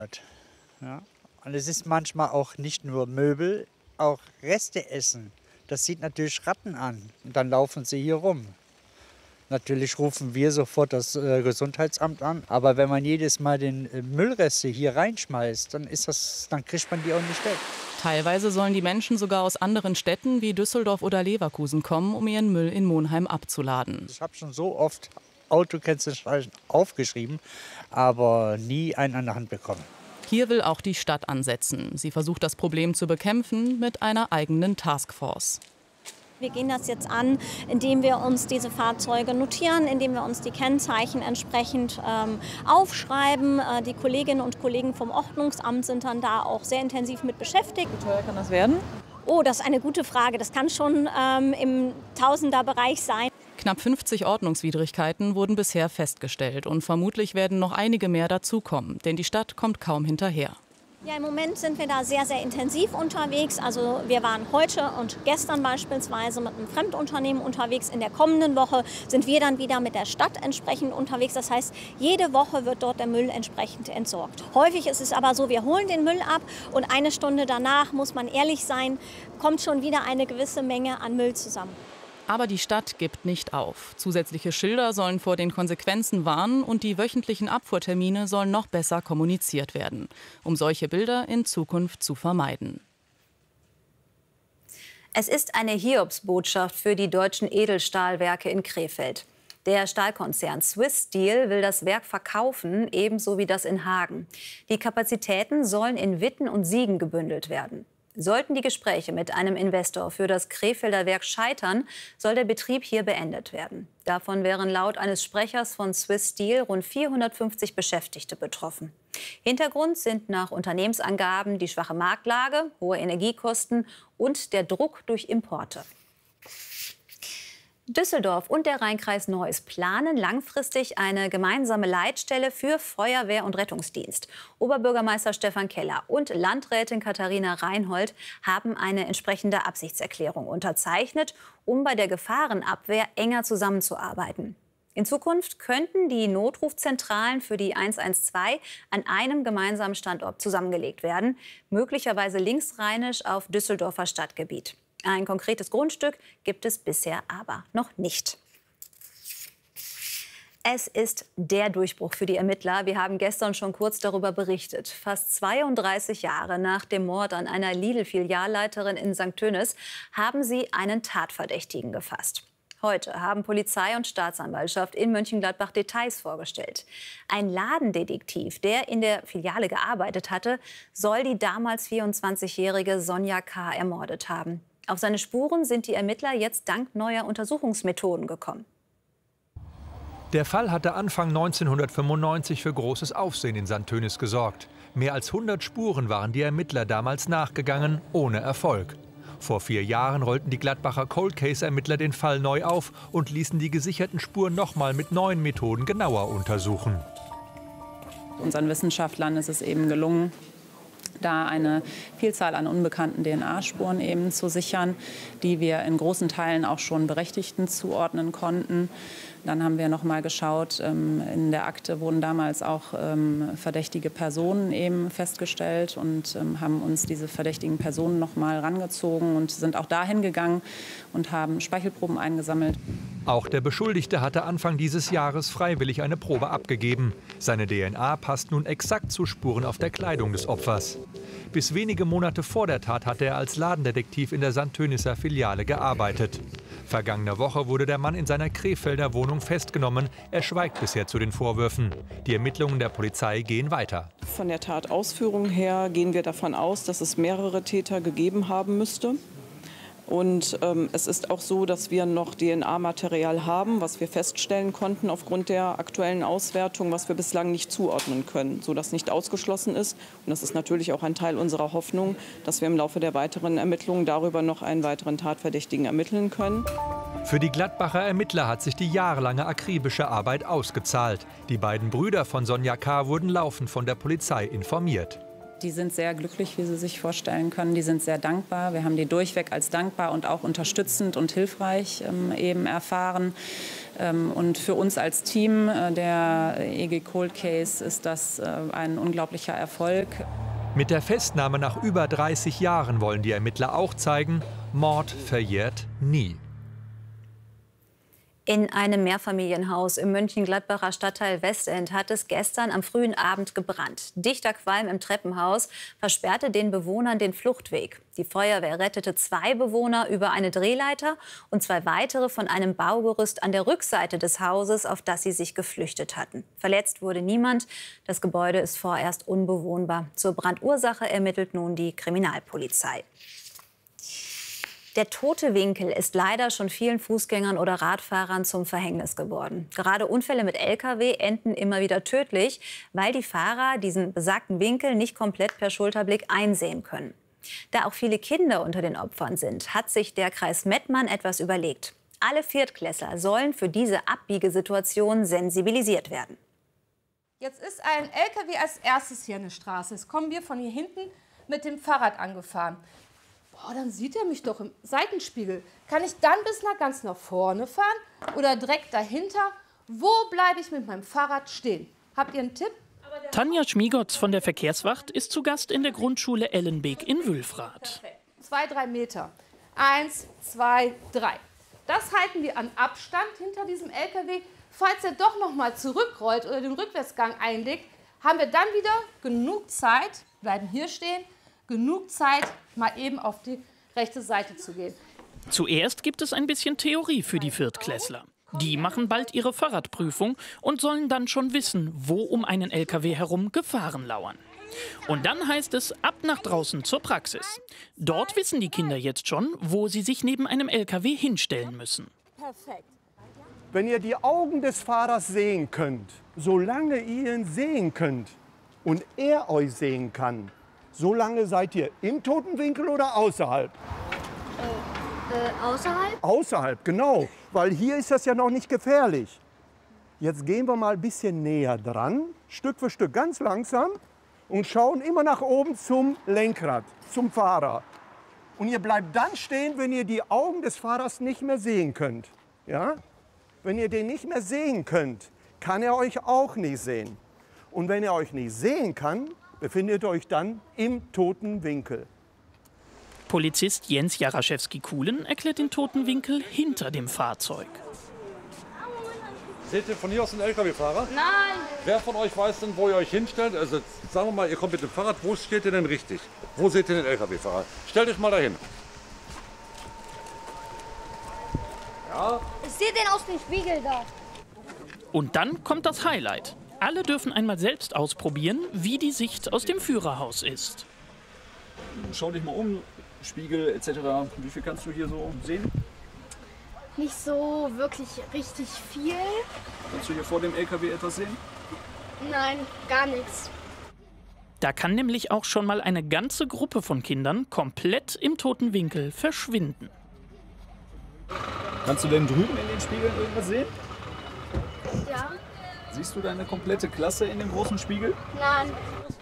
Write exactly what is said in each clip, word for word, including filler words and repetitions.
Ja. Und es ist manchmal auch nicht nur Möbel, auch Reste essen. Das zieht natürlich Ratten an und dann laufen sie hier rum. Natürlich rufen wir sofort das äh, Gesundheitsamt an, aber wenn man jedes Mal den äh, Müllreste hier reinschmeißt, dann ist das, dann kriegt man die auch nicht weg. Teilweise sollen die Menschen sogar aus anderen Städten wie Düsseldorf oder Leverkusen kommen, um ihren Müll in Monheim abzuladen. Ich habe schon so oft Autokennzeichen aufgeschrieben, aber nie einen an der Hand bekommen. Hier will auch die Stadt ansetzen. Sie versucht, das Problem zu bekämpfen mit einer eigenen Taskforce. Wir gehen das jetzt an, indem wir uns diese Fahrzeuge notieren, indem wir uns die Kennzeichen entsprechend ähm, aufschreiben. Äh, die Kolleginnen und Kollegen vom Ordnungsamt sind dann da auch sehr intensiv mit beschäftigt. Wie teuer kann das werden? Oh, das ist eine gute Frage. Das kann schon ähm, im Tausenderbereich sein. Knapp fünfzig Ordnungswidrigkeiten wurden bisher festgestellt und vermutlich werden noch einige mehr dazukommen, denn die Stadt kommt kaum hinterher. Ja, im Moment sind wir da sehr, sehr intensiv unterwegs. Also wir waren heute und gestern beispielsweise mit einem Fremdunternehmen unterwegs. In der kommenden Woche sind wir dann wieder mit der Stadt entsprechend unterwegs. Das heißt, jede Woche wird dort der Müll entsprechend entsorgt. Häufig ist es aber so, wir holen den Müll ab und eine Stunde danach, muss man ehrlich sein, kommt schon wieder eine gewisse Menge an Müll zusammen. Aber die Stadt gibt nicht auf. Zusätzliche Schilder sollen vor den Konsequenzen warnen und die wöchentlichen Abfuhrtermine sollen noch besser kommuniziert werden, um solche Bilder in Zukunft zu vermeiden. Es ist eine Hiobsbotschaft für die deutschen Edelstahlwerke in Krefeld. Der Stahlkonzern Swiss Steel will das Werk verkaufen, ebenso wie das in Hagen. Die Kapazitäten sollen in Witten und Siegen gebündelt werden. Sollten die Gespräche mit einem Investor für das Krefelder Werk scheitern, soll der Betrieb hier beendet werden. Davon wären laut eines Sprechers von Swiss Steel rund vierhundertfünfzig Beschäftigte betroffen. Hintergrund sind nach Unternehmensangaben die schwache Marktlage, hohe Energiekosten und der Druck durch Importe. Düsseldorf und der Rheinkreis Neuss planen langfristig eine gemeinsame Leitstelle für Feuerwehr und Rettungsdienst. Oberbürgermeister Stefan Keller und Landrätin Katharina Reinhold haben eine entsprechende Absichtserklärung unterzeichnet, um bei der Gefahrenabwehr enger zusammenzuarbeiten. In Zukunft könnten die Notrufzentralen für die eins eins zwei an einem gemeinsamen Standort zusammengelegt werden, möglicherweise linksrheinisch auf Düsseldorfer Stadtgebiet. Ein konkretes Grundstück gibt es bisher aber noch nicht. Es ist der Durchbruch für die Ermittler. Wir haben gestern schon kurz darüber berichtet. Fast zweiunddreißig Jahre nach dem Mord an einer Lidl-Filialleiterin in Sankt Tönis haben sie einen Tatverdächtigen gefasst. Heute haben Polizei und Staatsanwaltschaft in Mönchengladbach Details vorgestellt. Ein Ladendetektiv, der in der Filiale gearbeitet hatte, soll die damals vierundzwanzigjährige Sonja K. ermordet haben. Auf seine Spuren sind die Ermittler jetzt dank neuer Untersuchungsmethoden gekommen. Der Fall hatte Anfang neunzehnhundertfünfundneunzig für großes Aufsehen in Sankt Tönis gesorgt. Mehr als hundert Spuren waren die Ermittler damals nachgegangen, ohne Erfolg. Vor vier Jahren rollten die Gladbacher Cold-Case-Ermittler den Fall neu auf und ließen die gesicherten Spuren nochmal mit neuen Methoden genauer untersuchen. Unseren Wissenschaftlern ist es eben gelungen, da eine Vielzahl an unbekannten D N A-Spuren eben zu sichern, die wir in großen Teilen auch schon Berechtigten zuordnen konnten. Dann haben wir noch mal geschaut, in der Akte wurden damals auch verdächtige Personen eben festgestellt und haben uns diese verdächtigen Personen noch mal rangezogen und sind auch dahin gegangen und haben Speichelproben eingesammelt. Auch der Beschuldigte hatte Anfang dieses Jahres freiwillig eine Probe abgegeben. Seine D N A passt nun exakt zu Spuren auf der Kleidung des Opfers. Bis wenige Monate vor der Tat hatte er als Ladendetektiv in der Sandtönisser Filiale gearbeitet. Vergangene Woche wurde der Mann in seiner Krefelder Wohnung festgenommen. Er schweigt bisher zu den Vorwürfen. Die Ermittlungen der Polizei gehen weiter. Von der Tatausführung her gehen wir davon aus, dass es mehrere Täter gegeben haben müsste. Und ähm, es ist auch so, dass wir noch D N A-Material haben, was wir feststellen konnten aufgrund der aktuellen Auswertung, was wir bislang nicht zuordnen können, sodass nicht ausgeschlossen ist. Und das ist natürlich auch ein Teil unserer Hoffnung, dass wir im Laufe der weiteren Ermittlungen darüber noch einen weiteren Tatverdächtigen ermitteln können. Für die Gladbacher Ermittler hat sich die jahrelange akribische Arbeit ausgezahlt. Die beiden Brüder von Sonja K. wurden laufend von der Polizei informiert. Die sind sehr glücklich, wie Sie sich vorstellen können. Die sind sehr dankbar. Wir haben die durchweg als dankbar und auch unterstützend und hilfreich ähm, eben erfahren. Ähm, und für uns als Team äh, der E G Cold Case ist das äh, ein unglaublicher Erfolg. Mit der Festnahme nach über dreißig Jahren wollen die Ermittler auch zeigen, Mord verjährt nie. In einem Mehrfamilienhaus im Mönchengladbacher Stadtteil Westend hat es gestern am frühen Abend gebrannt. Dichter Qualm im Treppenhaus versperrte den Bewohnern den Fluchtweg. Die Feuerwehr rettete zwei Bewohner über eine Drehleiter und zwei weitere von einem Baugerüst an der Rückseite des Hauses, auf das sie sich geflüchtet hatten. Verletzt wurde niemand. Das Gebäude ist vorerst unbewohnbar. Zur Brandursache ermittelt nun die Kriminalpolizei. Der tote Winkel ist leider schon vielen Fußgängern oder Radfahrern zum Verhängnis geworden. Gerade Unfälle mit L K W enden immer wieder tödlich, weil die Fahrer diesen besagten Winkel nicht komplett per Schulterblick einsehen können. Da auch viele Kinder unter den Opfern sind, hat sich der Kreis Mettmann etwas überlegt. Alle Viertklässler sollen für diese Abbiegesituation sensibilisiert werden. Jetzt ist ein L K W als erstes hier eine Straße. Jetzt kommen wir von hier hinten mit dem Fahrrad angefahren. Boah, dann sieht er mich doch im Seitenspiegel. Kann ich dann bis nach ganz nach vorne fahren oder direkt dahinter? Wo bleibe ich mit meinem Fahrrad stehen? Habt ihr einen Tipp? Tanja Schmiegotz von der Verkehrswacht ist zu Gast in der Grundschule Ellenbeek in Wülfrath. Zwei, drei Meter. Eins, zwei, drei. Das halten wir an Abstand hinter diesem L K W. Falls er doch noch mal zurückrollt oder den Rückwärtsgang einlegt, haben wir dann wieder genug Zeit, bleiben hier stehen, genug Zeit, mal eben auf die rechte Seite zu gehen. Zuerst gibt es ein bisschen Theorie für die Viertklässler. Die machen bald ihre Fahrradprüfung und sollen dann schon wissen, wo um einen L K W herum Gefahren lauern. Und dann heißt es ab nach draußen zur Praxis. Dort wissen die Kinder jetzt schon, wo sie sich neben einem L K W hinstellen müssen. Perfekt. Wenn ihr die Augen des Fahrers sehen könnt, solange ihr ihn sehen könnt und er euch sehen kann, solange seid ihr im toten Winkel oder außerhalb? Äh, äh, außerhalb? Außerhalb, genau. Weil hier ist das ja noch nicht gefährlich. Jetzt gehen wir mal ein bisschen näher dran, Stück für Stück, ganz langsam. Und schauen immer nach oben zum Lenkrad, zum Fahrer. Und ihr bleibt dann stehen, wenn ihr die Augen des Fahrers nicht mehr sehen könnt. Ja? Wenn ihr den nicht mehr sehen könnt, kann er euch auch nicht sehen. Und wenn er euch nicht sehen kann, befindet ihr euch dann im toten Winkel. Polizist Jens Jaraschewski-Kuhlen erklärt den toten Winkel hinter dem Fahrzeug. Seht ihr von hier aus einen L K W-Fahrer? Nein. Wer von euch weiß denn, wo ihr euch hinstellt? Also sagen wir mal, ihr kommt mit dem Fahrrad, wo steht ihr denn richtig? Wo seht ihr den L K W-Fahrer? Stellt euch mal dahin. Ja. Ich sehe den aus dem Spiegel da. Und dann kommt das Highlight. Alle dürfen einmal selbst ausprobieren, wie die Sicht aus dem Führerhaus ist. Schau dich mal um, Spiegel et cetera. Wie viel kannst du hier so sehen? Nicht so wirklich richtig viel. Kannst du hier vor dem L K W etwas sehen? Nein, gar nichts. Da kann nämlich auch schon mal eine ganze Gruppe von Kindern komplett im toten Winkel verschwinden. Kannst du denn drüben in den Spiegeln irgendwas sehen? Ja. Siehst du deine komplette Klasse in dem großen Spiegel? Nein.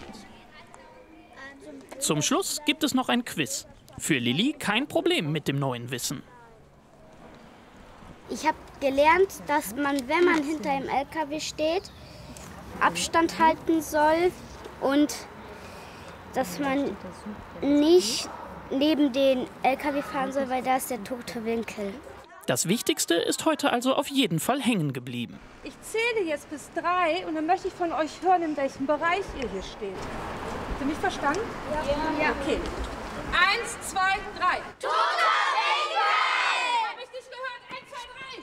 Zum Schluss gibt es noch ein Quiz. Für Lilly kein Problem mit dem neuen Wissen. Ich habe gelernt, dass man, wenn man hinter einem L K W steht, Abstand halten soll und dass man nicht neben den L K W fahren soll, weil da ist der tote Winkel. Das Wichtigste ist heute also auf jeden Fall hängen geblieben. Ich zähle jetzt bis drei und dann möchte ich von euch hören, in welchem Bereich ihr hier steht. Habt ihr mich verstanden? Ja. Ja. Okay. Eins, zwei, drei. Toter Winkel! Hab ich nicht gehört? Eins, zwei, drei.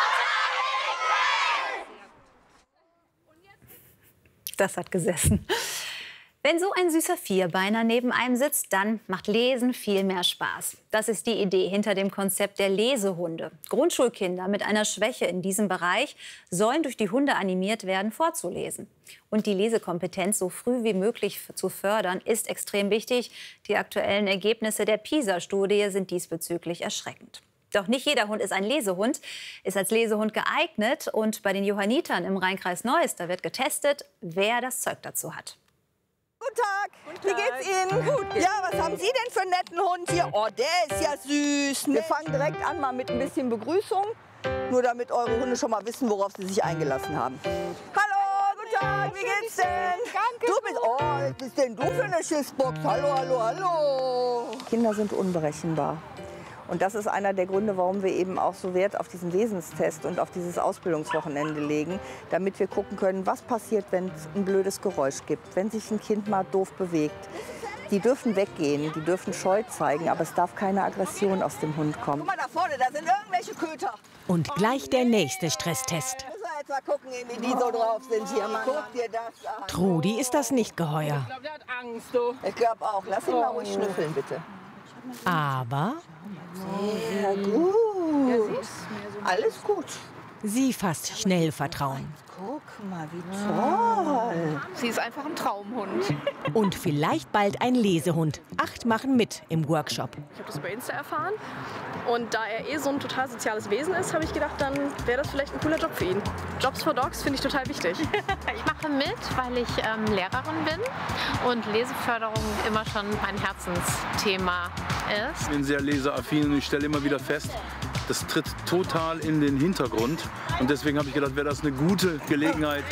Toter Winkel! Das hat gesessen. Wenn so ein süßer Vierbeiner neben einem sitzt, dann macht Lesen viel mehr Spaß. Das ist die Idee hinter dem Konzept der Lesehunde. Grundschulkinder mit einer Schwäche in diesem Bereich sollen durch die Hunde animiert werden, vorzulesen. Und die Lesekompetenz so früh wie möglich zu fördern, ist extrem wichtig. Die aktuellen Ergebnisse der PISA-Studie sind diesbezüglich erschreckend. Doch nicht jeder Hund ist ein Lesehund, ist als Lesehund geeignet. Und bei den Johannitern im Rheinkreis Neuss, da wird getestet, wer das Zeug dazu hat. Guten Tag. Guten Wie geht's Ihnen? Gut. Ja, was haben Sie denn für einen netten Hund hier? Oh, der ist ja süß. Ne? Wir fangen direkt an mal mit ein bisschen Begrüßung. Nur damit eure Hunde schon mal wissen, worauf sie sich eingelassen haben. Hallo, guten Tag, wie geht's denn? Danke. Du bist, oh, was bist denn du für eine Schiffsbox? Hallo, hallo, hallo. Kinder sind unberechenbar. Und das ist einer der Gründe, warum wir eben auch so Wert auf diesen Wesenstest und auf dieses Ausbildungswochenende legen, damit wir gucken können, was passiert, wenn es ein blödes Geräusch gibt, wenn sich ein Kind mal doof bewegt. Die dürfen weggehen, die dürfen Scheu zeigen, aber es darf keine Aggression aus dem Hund kommen. Guck mal da vorne, da sind irgendwelche Köter. Und gleich der nächste Stresstest. Müssen wir jetzt mal gucken, wie die so drauf sind hier. Mann. Guck dir das an. Trudi ist das nicht geheuer. Ich glaube, der hat Angst, du. Ich glaube auch. Lass ihn mal ruhig schnüffeln, bitte. Aber sehr gut. Alles gut. sie fasst schnell Vertrauen. Guck mal, wie toll. Sie ist einfach ein Traumhund. Und vielleicht bald ein Lesehund. Acht machen mit im Workshop. Ich habe das über Insta erfahren. Und da er eh so ein total soziales Wesen ist, habe ich gedacht, dann wäre das vielleicht ein cooler Job für ihn. Jobs for Dogs finde ich total wichtig. Ich mache mit, weil ich ähm, Lehrerin bin und Leseförderung immer schon mein Herzensthema ist. Ich bin sehr leseaffin und ich stelle immer wieder fest, das tritt total in den Hintergrund. Und deswegen habe ich gedacht, wäre das eine gute Gelegenheit.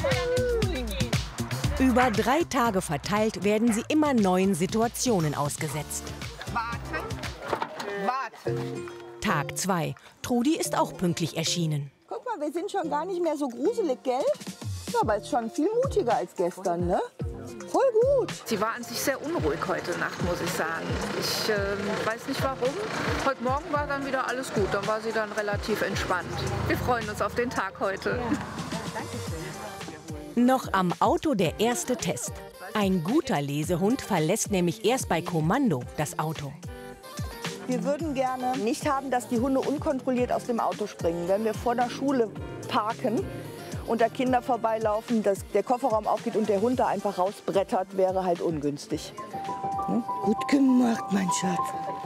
Über drei Tage verteilt werden sie immer neuen Situationen ausgesetzt. Warten, warten. Tag zwei. Trudi ist auch pünktlich erschienen. Guck mal, wir sind schon gar nicht mehr so gruselig, gell? Ja, aber ist schon viel mutiger als gestern, ne? Voll gut. Sie war an sich sehr unruhig heute Nacht, muss ich sagen. Ich äh, weiß nicht warum. Heute Morgen war dann wieder alles gut. Dann war sie dann relativ entspannt. Wir freuen uns auf den Tag heute. Noch am Auto der erste Test. Ein guter Lesehund verlässt nämlich erst bei Kommando das Auto. Wir würden gerne nicht haben, dass die Hunde unkontrolliert aus dem Auto springen. Wenn wir vor der Schule parken und da Kinder vorbeilaufen, dass der Kofferraum aufgeht und der Hund da einfach rausbrettert, wäre halt ungünstig. Hm? Gut gemacht, mein Schatz.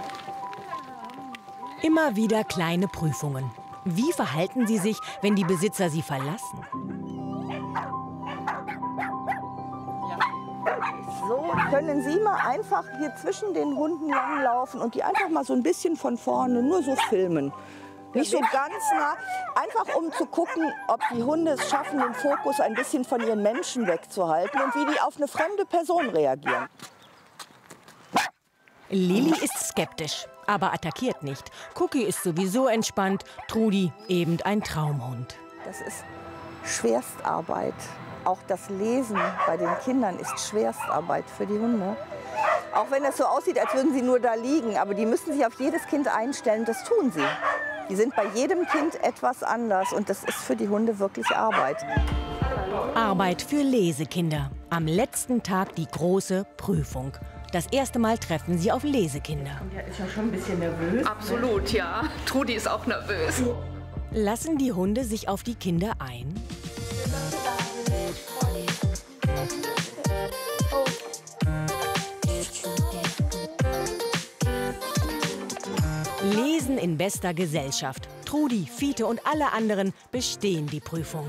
Immer wieder kleine Prüfungen. Wie verhalten sie sich, wenn die Besitzer sie verlassen? So, können Sie mal einfach hier zwischen den Hunden langlaufen und die einfach mal so ein bisschen von vorne nur so filmen. Nicht so ganz nah, einfach um zu gucken, ob die Hunde es schaffen, den Fokus ein bisschen von ihren Menschen wegzuhalten und wie die auf eine fremde Person reagieren. Lilly ist skeptisch, aber attackiert nicht. Cookie ist sowieso entspannt, Trudi eben ein Traumhund. Das ist Schwerstarbeit. Auch das Lesen bei den Kindern ist Schwerstarbeit für die Hunde. Auch wenn es so aussieht, als würden sie nur da liegen, aber die müssen sich auf jedes Kind einstellen, das tun sie. Die sind bei jedem Kind etwas anders und das ist für die Hunde wirklich Arbeit. Arbeit für Lesekinder. Am letzten Tag die große Prüfung. Das erste Mal treffen sie auf Lesekinder. Ja, ist ja schon ein bisschen nervös. Absolut, ja. Trudi ist auch nervös. Lassen die Hunde sich auf die Kinder ein? Lesen in bester Gesellschaft. Trudi, Fiete und alle anderen bestehen die Prüfung.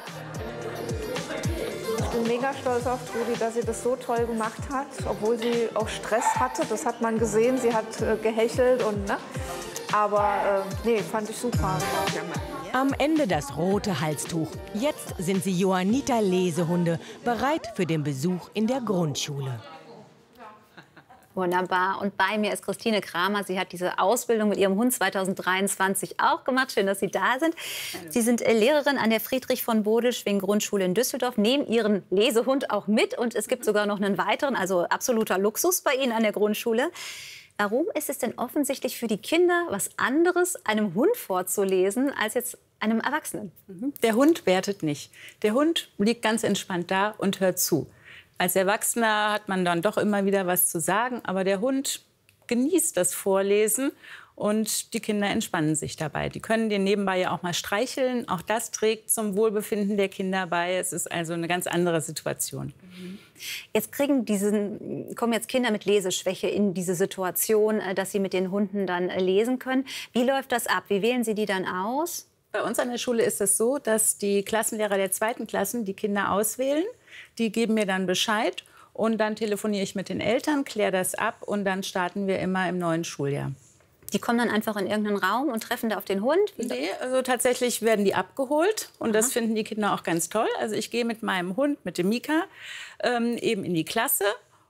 Ich bin mega stolz auf Trudi, dass sie das so toll gemacht hat, obwohl sie auch Stress hatte. Das hat man gesehen. Sie hat äh, gehechelt und ne? Aber äh, nee, fand ich super. Am Ende das rote Halstuch. Jetzt sind sie Johanniter Lesehunde, bereit für den Besuch in der Grundschule. Wunderbar. Und bei mir ist Christine Kramer. Sie hat diese Ausbildung mit ihrem Hund zweitausenddreiundzwanzig auch gemacht. Schön, dass Sie da sind. Sie sind Lehrerin an der Friedrich von Bodelschwingh Grundschule in Düsseldorf. Nehmen Ihren Lesehund auch mit. Und es gibt sogar noch einen weiteren, also absoluter Luxus bei Ihnen an der Grundschule. Warum ist es denn offensichtlich für die Kinder was anderes, einem Hund vorzulesen, als jetzt einem Erwachsenen? Der Hund wertet nicht. Der Hund liegt ganz entspannt da und hört zu. Als Erwachsener hat man dann doch immer wieder was zu sagen, aber der Hund genießt das Vorlesen und die Kinder entspannen sich dabei. Die können den nebenbei ja auch mal streicheln. Auch das trägt zum Wohlbefinden der Kinder bei. Es ist also eine ganz andere Situation. Jetzt kriegen diesen, kommen jetzt Kinder mit Leseschwäche in diese Situation, dass sie mit den Hunden dann lesen können. Wie läuft das ab? Wie wählen Sie die dann aus? Bei uns an der Schule ist es so, dass die Klassenlehrer der zweiten Klassen die Kinder auswählen. Die geben mir dann Bescheid Und dann telefoniere ich mit den Eltern, kläre das ab und dann starten wir immer im neuen Schuljahr. Die kommen dann einfach in irgendeinen Raum und treffen da auf den Hund? Nee, also tatsächlich werden die abgeholt und Aha. das finden die Kinder auch ganz toll. Also ich gehe mit meinem Hund, mit dem Mika, ähm, eben in die Klasse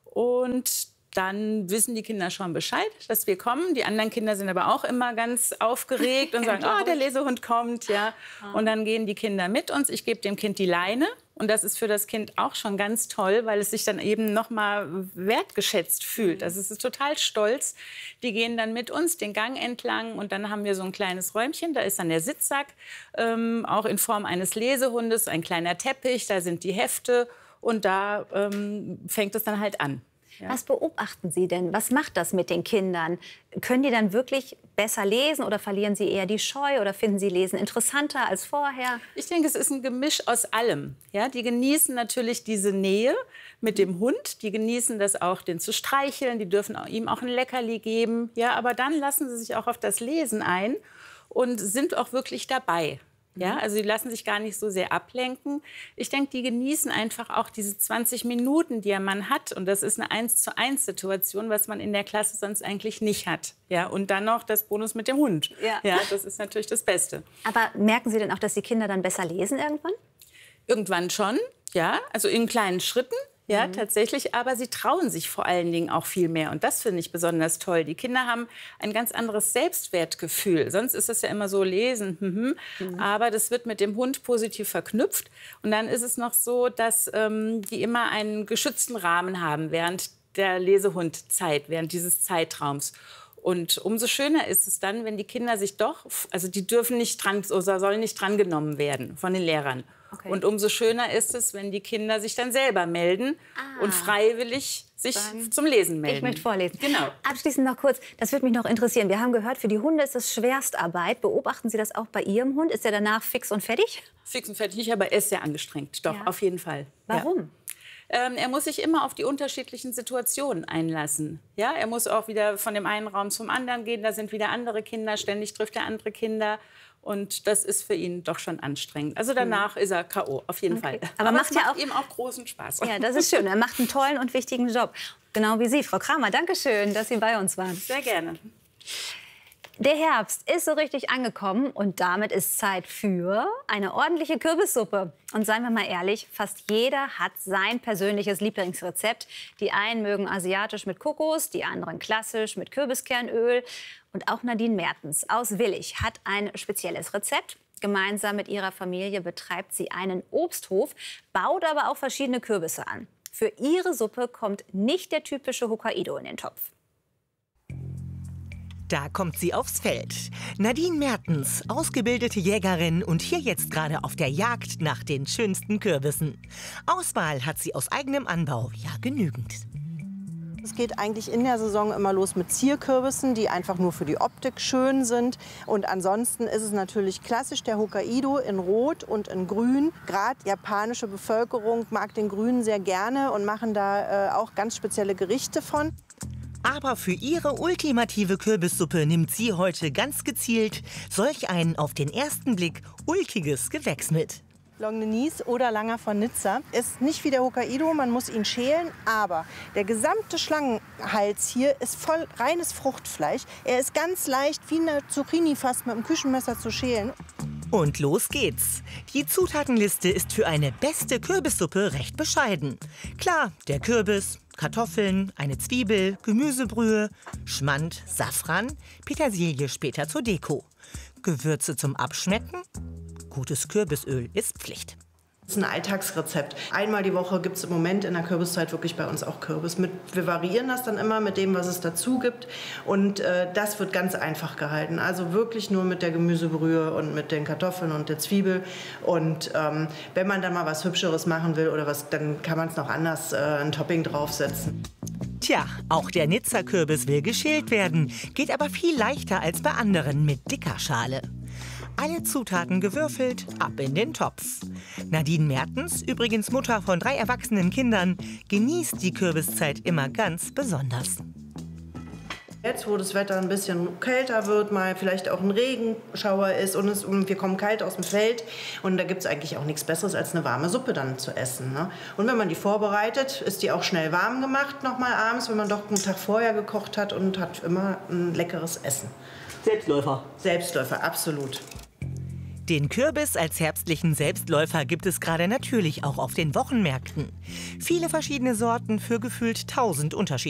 und dann wissen die Kinder schon Bescheid, dass wir kommen. Die anderen Kinder sind aber auch immer ganz aufgeregt und sagen, oh, der Lesehund kommt. Ja. Und dann gehen die Kinder mit uns. Ich gebe dem Kind die Leine. Und das ist für das Kind auch schon ganz toll, weil es sich dann eben noch mal wertgeschätzt fühlt. Also es ist total stolz. Die gehen dann mit uns den Gang entlang und dann haben wir so ein kleines Räumchen. Da ist dann der Sitzsack, ähm, auch in Form eines Lesehundes, ein kleiner Teppich. Da sind die Hefte und da ähm, fängt es dann halt an. Ja. Was beobachten Sie denn? Was macht das mit den Kindern? Können die dann wirklich besser lesen oder verlieren sie eher die Scheu oder finden sie Lesen interessanter als vorher? Ich denke, es ist ein Gemisch aus allem. Ja, die genießen natürlich diese Nähe mit dem Hund. Die genießen das auch, den zu streicheln. Die dürfen ihm auch ein Leckerli geben. Ja, aber dann lassen sie sich auch auf das Lesen ein und sind auch wirklich dabei. Ja, also die lassen sich gar nicht so sehr ablenken. Ich denke, die genießen einfach auch diese zwanzig Minuten, die man hat. Und das ist eine eins zu eins Situation, was man in der Klasse sonst eigentlich nicht hat. Ja, und dann noch das Bonus mit dem Hund. Ja. Ja, das ist natürlich das Beste. Aber merken Sie denn auch, dass die Kinder dann besser lesen irgendwann? Irgendwann schon, ja. Also in kleinen Schritten. Ja, mhm. tatsächlich. Aber sie trauen sich vor allen Dingen auch viel mehr. Und das finde ich besonders toll. Die Kinder haben ein ganz anderes Selbstwertgefühl. Sonst ist es ja immer so lesen. Mhm. Mhm. Aber das wird mit dem Hund positiv verknüpft. Und dann ist es noch so, dass ähm, die immer einen geschützten Rahmen haben während der Lesehundzeit, während dieses Zeitraums. Und umso schöner ist es dann, wenn die Kinder sich doch, also die dürfen nicht dran, oder sollen nicht drangenommen werden von den Lehrern. Okay. Und umso schöner ist es, wenn die Kinder sich dann selber melden ah. und freiwillig sich dann zum Lesen melden. Ich möchte vorlesen. Genau. Abschließend noch kurz, das würde mich noch interessieren. Wir haben gehört, für die Hunde ist das Schwerstarbeit. Beobachten Sie das auch bei Ihrem Hund? Ist er danach fix und fertig? Fix und fertig nicht, aber er ist sehr angestrengt. Doch, ja. auf jeden Fall. Warum? Ja. Ähm, er muss sich immer auf die unterschiedlichen Situationen einlassen. Ja, er muss auch wieder von dem einen Raum zum anderen gehen. Da sind wieder andere Kinder. Ständig trifft er andere Kinder. Und das ist für ihn doch schon anstrengend. Also danach mhm. ist er K O, auf jeden okay. Fall. Aber, Aber macht es ja macht auch ihm auch großen Spaß. Ja, das ist schön. Er macht einen tollen und wichtigen Job. Genau wie Sie, Frau Kramer. Danke schön, dass Sie bei uns waren. Sehr gerne. Der Herbst ist so richtig angekommen und damit ist Zeit für eine ordentliche Kürbissuppe. Und seien wir mal ehrlich, fast jeder hat sein persönliches Lieblingsrezept. Die einen mögen asiatisch mit Kokos, die anderen klassisch mit Kürbiskernöl. Und auch Nadine Mertens aus Willich hat ein spezielles Rezept. Gemeinsam mit ihrer Familie betreibt sie einen Obsthof, baut aber auch verschiedene Kürbisse an. Für ihre Suppe kommt nicht der typische Hokkaido in den Topf. Da kommt sie aufs Feld. Nadine Mertens, ausgebildete Jägerin und hier jetzt gerade auf der Jagd nach den schönsten Kürbissen. Auswahl hat sie aus eigenem Anbau ja genügend. Es geht eigentlich in der Saison immer los mit Zierkürbissen, die einfach nur für die Optik schön sind. Und ansonsten ist es natürlich klassisch der Hokkaido in Rot und in Grün. Gerade japanische Bevölkerung mag den Grünen sehr gerne und machen da äh, auch ganz spezielle Gerichte von. Aber für ihre ultimative Kürbissuppe nimmt sie heute ganz gezielt solch ein auf den ersten Blick ulkiges Gewächs mit. Longdenise oder Langer von Nizza ist nicht wie der Hokkaido, man muss ihn schälen, aber der gesamte Schlangenhals hier ist voll reines Fruchtfleisch. Er ist ganz leicht wie eine Zucchini fast mit dem Küchenmesser zu schälen. Und los geht's. Die Zutatenliste ist für eine beste Kürbissuppe recht bescheiden. Klar, der Kürbis, Kartoffeln, eine Zwiebel, Gemüsebrühe, Schmand, Safran, Petersilie später zur Deko. Gewürze zum Abschmecken? Gutes Kürbisöl ist Pflicht. Das ist ein Alltagsrezept. Einmal die Woche gibt es im Moment in der Kürbiszeit wirklich bei uns auch Kürbis. Mit, wir variieren das dann immer mit dem, was es dazu gibt. Und äh, das wird ganz einfach gehalten. Also wirklich nur mit der Gemüsebrühe und mit den Kartoffeln und der Zwiebel. Und ähm, wenn man dann mal was Hübscheres machen will, oder was, dann kann man es noch anders äh, ein Topping draufsetzen. Tja, auch der Nizza-Kürbis will geschält werden. Geht aber viel leichter als bei anderen mit dicker Schale. Alle Zutaten gewürfelt, ab in den Topf. Nadine Mertens, übrigens Mutter von drei erwachsenen Kindern, genießt die Kürbiszeit immer ganz besonders. Jetzt, wo das Wetter ein bisschen kälter wird, mal vielleicht auch ein Regenschauer ist und, es, und wir kommen kalt aus dem Feld und da gibt es eigentlich auch nichts Besseres, als eine warme Suppe dann zu essen. Ne? Und wenn man die vorbereitet, ist die auch schnell warm gemacht, nochmal abends, wenn man doch einen Tag vorher gekocht hat und hat immer ein leckeres Essen. Selbstläufer. Selbstläufer, absolut. Den Kürbis als herbstlichen Selbstläufer gibt es gerade natürlich auch auf den Wochenmärkten. Viele verschiedene Sorten für gefühlt tausend Unterschiede.